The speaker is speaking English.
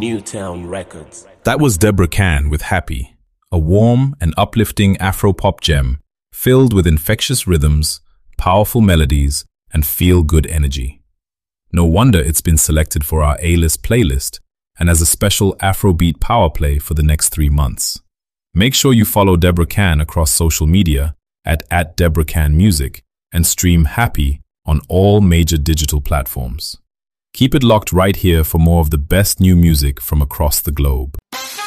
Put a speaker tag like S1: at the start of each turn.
S1: Newtown Records.
S2: That was Deborah Can with Happy, a warm and uplifting Afro-pop gem filled with infectious rhythms, powerful melodies, and feel-good energy. No wonder it's been selected for our A-list playlist and as a special Afrobeat power play for the next 3 months. Make sure you follow Deborah Can across social media at @DeborahCanMusic and stream Happy on all major digital platforms. Keep it locked right here for more of the best new music from across the globe.